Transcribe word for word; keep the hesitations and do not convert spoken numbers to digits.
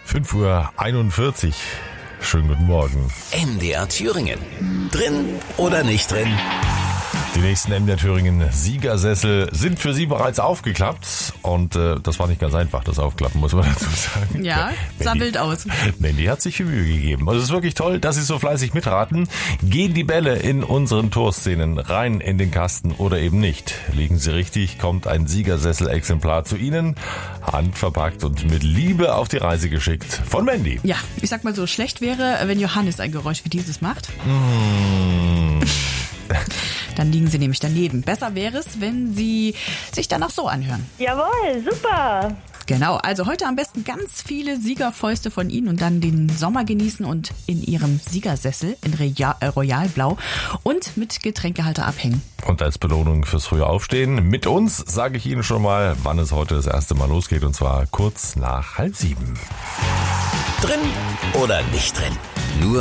fünf Uhr einundvierzig. Schönen guten Morgen. M D R Thüringen. Drin oder nicht drin? Die nächsten M D R Thüringen Siegersessel sind für Sie bereits aufgeklappt. Und äh, das war nicht ganz einfach, das Aufklappen, muss man dazu sagen. Ja, sah wild aus. Mandy hat sich viel Mühe gegeben. Also es ist wirklich toll, dass Sie so fleißig mitraten. Gehen die Bälle in unseren Torszenen rein in den Kasten oder eben nicht? Liegen Sie richtig, kommt ein Siegersessel-Exemplar zu Ihnen, handverpackt und mit Liebe auf die Reise geschickt von Mandy. Ja, ich sag mal so, schlecht wäre, wenn Johannes ein Geräusch wie dieses macht. Mmh. Dann liegen Sie nämlich daneben. Besser wäre es, wenn Sie sich danach so anhören. Jawohl, super. Genau, also heute am besten ganz viele Siegerfäuste von Ihnen und dann den Sommer genießen und in Ihrem Siegersessel in Royal, äh, Royalblau und mit Getränkehalter abhängen. Und als Belohnung fürs frühe Aufstehen mit uns sage ich Ihnen schon mal, wann es heute das erste Mal losgeht, und zwar kurz nach halb sieben. Drin oder nicht drin? Nur